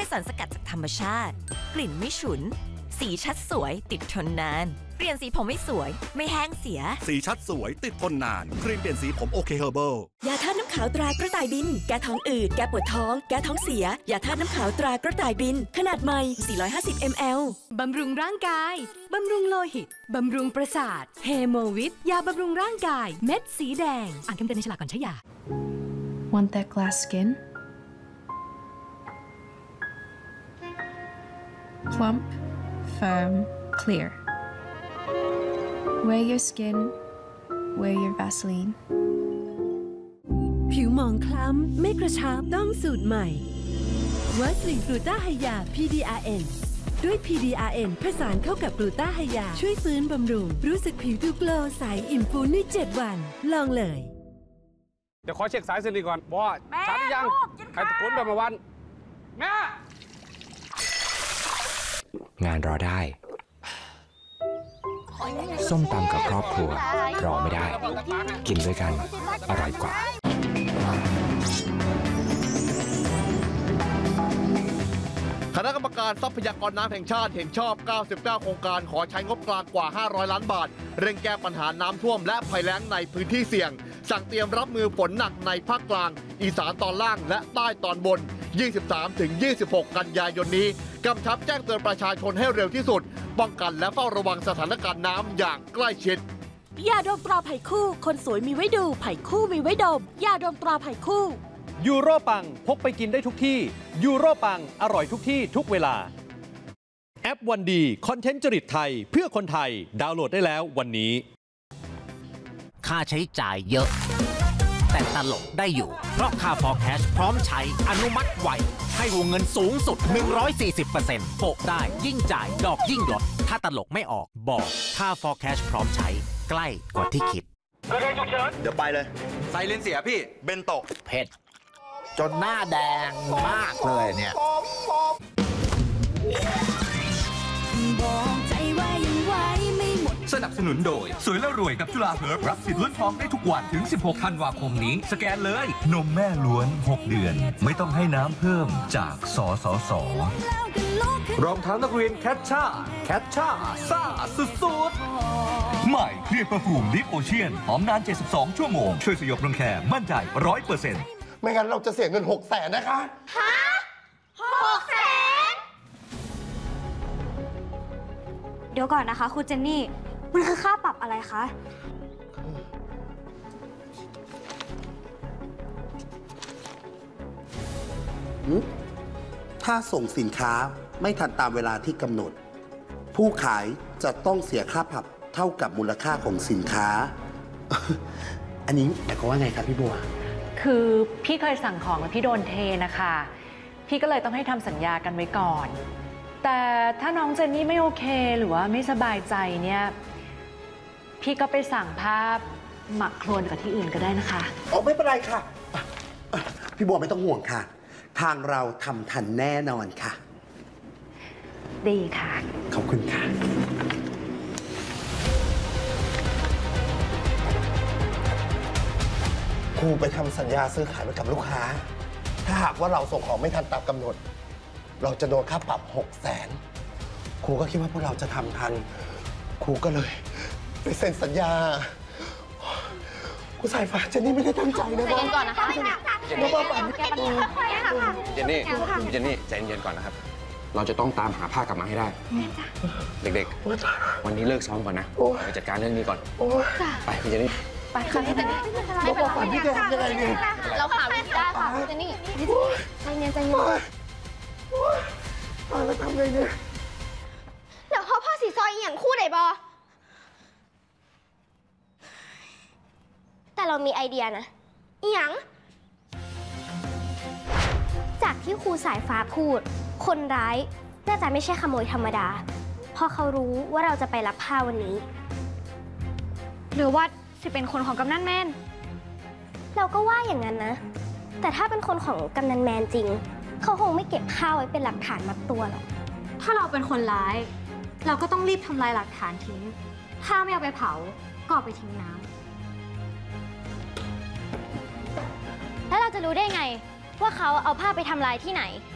สารสกัดจากธรรมชาติกลิ่นไม่ฉุนสีชัดสวยติดทนนานเปลี่ยนสีผมไม่สวยไม่แห้งเสียสีชัดสวยติดทนนานครีมเปลี่ยนสีผมโอเคเฮอร์เบิลยาธาตุน้ำขาวตรากระต่ายบินแก้ท้องอืดแก้ปวดท้องแก้ท้องเสียยาธาตุน้ำขาวตรากระต่ายบินขนาดใหม่450 ml บำรุงร่างกายบำรุงโลหิตบำรุงประสาทเฮโมวิทยาบำรุงร่างกายเม็ดสีแดงอ่านคำเตือนในฉลากก่อนใช้ยา Want that glass skin? Plump, firm, clear. Wear your skin, wear your Vaseline. ผิวหมองคล้ำไม่กระชับต้องสูตรใหม่วัสลินกลูต้าไฮยา PDRN ด้วย PDRN ผสานเข้ากับกลูต้าไฮยาช่วยฟื้นบำรุงรู้สึกผิวดูโกลว์ใสอิ่มฟูใน7 วันลองเลยเดี๋ยวขอเช็คสายเส้นนี้ก่อนว่าชัดหรือยังใครตะโกนแบบมาวันแม่งานรอได้ส้มตำกับครอบครัวรอไม่ได้กินด้วยกันอร่อยกว่าคณะกรรมการทรัพยากรน้ำแห่งชาติเห็นชอบ99โครงการขอใช้งบกลางกว่า500ล้านบาทเร่งแก้ปัญหาน้ำท่วมและภัยแล้งในพื้นที่เสี่ยงสั่งเตรียมรับมือฝนหนักในภาคกลางอีสานตอนล่างและใต้ตอนบน 23-26 กันยายนนี้กำชับแจ้งเตือนประชาชนให้เร็วที่สุดป้องกันและเฝ้าระวังสถานการณ์น้ำอย่างใกล้ชิดยาดมตราไผ่คู่คนสวยมีไว้ดูไผ่คู่มีไว้ดมยาดมตราไผ่คู่ยูโรปังพกไปกินได้ทุกที่ยูโรปังอร่อยทุกที่ทุกเวลาแอปวันดีคอนเทนต์จริตไทยเพื่อคนไทยดาวน์โหลดได้แล้ววันนี้ค่าใช้จ่ายเยอะแต่ตลกได้อยู่เพราะค่า Forecast พร้อมใช้อนุมัติไวให้วงเงินสูงสุด 140% โปะได้ยิ่งจ่ายดอกยิ่งลดถ้าตลกไม่ออกบอกค่า Forecast พร้อมใช้ใกล้กว่าที่คิดเดี๋ยวไปเลยไซเลนเสียพี่เบนโตะเผ็ดจนหน้าแดงมากเลยเนี่ยบอกใจว่ายังไหวไม่หมดสนับสนุนโดยสวยแล้วรวยกับจุฬาเฮิร์บรับสิทธิ์ลุ้นทองได้ทุกวันถึง16ธันวาคมนี้สแกนเลยนมแม่ล้วน6 เดือนไม่ต้องให้น้ำเพิ่มจากสสส.รองเท้านักเรียนแคทช่าซ่าสุดๆใหม่เคลียร์ประฟูมดิฟโอเชียนหอมนาน72 ชั่วโมงช่วยสยบรังแคมั่นใจ 100% ไม่งั้นเราจะเสียเงิน600,000นะคะฮะ600,000เดี๋ยวก่อนนะคะคุณเจนนี่มันคือค่าปรับอะไรคะถ้าส่งสินค้าไม่ทันตามเวลาที่กำหนดผู้ขายจะต้องเสียค่าปรับเท่ากับมูลค่าของสินค้า อันนี้หมายความว่าไงครับพี่บัวคือพี่เคยสั่งของแล้วพี่โดนเทนะคะพี่ก็เลยต้องให้ทำสัญญากันไว้ก่อนแต่ถ้าน้องเจนนี่ไม่โอเคหรือว่าไม่สบายใจเนี่ยพี่ก็ไปสั่งภาพหมักโคลนกับที่อื่นก็ได้นะคะอ๋อไม่เป็นไรค่ะพี่บัวไม่ต้องห่วงค่ะทางเราทำทันแน่นอนค่ะดีค่ะขอบคุณค่ะครูไปทำสัญญาซื้อขายไว้กับลูกค้าถ้าหากว่าเราส่งของไม่ทันตามกำหนดเราจะโดนค่าปรับ600,000ครูก็คิดว่าพวกเราจะทำทันครูก็เลยไปเซ็นสัญญาครูสายฟ้าเจนนี่ไม่ได้ตั้งใจนะใจเย็นก่อนนะคะเจนนี่ใจเย็นก่อนนะครับเราจะต้องตามหาผ้ากลับมาให้ได้เด็กๆวันนี้เลิกซ้อมก่อนนะไปจัดการเรื่องนี้ก่อนไปพี่เจนนี่ไปค่ะพี่เจนนี่เราบอกก่อนพี่จะทำยังไงเนี่ยเราผ่านได้ค่ะพี่เจนนี่ใจเย็นแล้วทำไงเนี่ยเดี๋ยวพ่อสีซอยอย่างคู่ไหนบอแต่เรามีไอเดียนะอย่างจากที่ครูสายฟ้าพูดคนร้ายน่าจะไม่ใช่ขโมยธรรมดาเพราะเขารู้ว่าเราจะไปรับผ้าวันนี้หรือว่าจะเป็นคนของกำนันแมนเราก็ว่าอย่างนั้นนะแต่ถ้าเป็นคนของกำนันแมนจริงเขาคงไม่เก็บผ้าไว้เป็นหลักฐานมัดตัวหรอกถ้าเราเป็นคนร้ายเราก็ต้องรีบทำลายหลักฐานทิ้งถ้าไม่เอาไปเผาก็เอาไปทิ้งน้ำแล้วเราจะรู้ได้ไงว่าเขาเอาผ้าไปทำลายที่ไหน